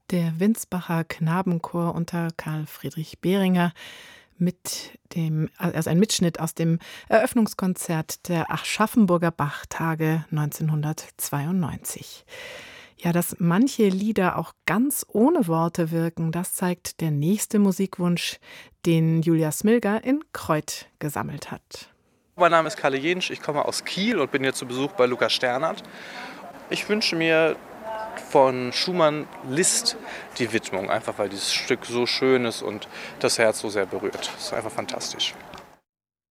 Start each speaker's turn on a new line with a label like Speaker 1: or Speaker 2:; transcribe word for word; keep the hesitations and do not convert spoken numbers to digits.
Speaker 1: Der Winsbacher Knabenchor unter Karl Friedrich Behringer mit dem, also ein Mitschnitt aus dem Eröffnungskonzert der Aschaffenburger Bachtage neunzehnhundertzweiundneunzig. Ja, dass manche Lieder auch ganz ohne Worte wirken, das zeigt der nächste Musikwunsch, den Julia Smilger in Kreuth gesammelt hat.
Speaker 2: Mein Name ist Kalle Jensch, ich komme aus Kiel und bin hier zu Besuch bei Lukas Sternert. Ich wünsche mir von Schumann Liszt die Widmung, einfach weil dieses Stück so schön ist und das Herz so sehr berührt. Das ist einfach fantastisch.